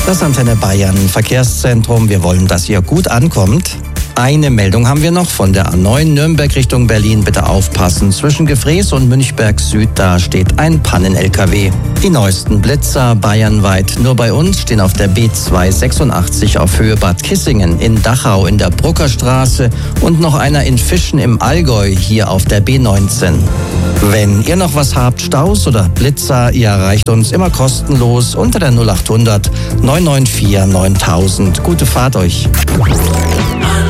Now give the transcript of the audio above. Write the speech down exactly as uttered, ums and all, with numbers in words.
Das Antenne Bayern Verkehrszentrum. Wir wollen, dass ihr gut ankommt. Eine Meldung haben wir noch von der A neun Nürnberg Richtung Berlin. Bitte aufpassen. Zwischen Gefrees und Münchberg Süd, da steht ein Pannen-L K W. Die neuesten Blitzer bayernweit. Nur bei uns stehen auf der B zweihundertsechsundachtzig auf Höhe Bad Kissingen, in Dachau in der Bruckerstraße und noch einer in Fischen im Allgäu hier auf der B neunzehn. Wenn ihr noch was habt, Staus oder Blitzer, ihr erreicht uns immer kostenlos unter der null achthundert neun neun vier neuntausend. Gute Fahrt euch.